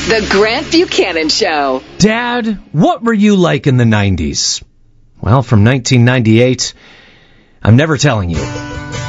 The Grant Buchanan Show. Dad, what were you like in the 90s? Well, from 1998, I'm never telling you.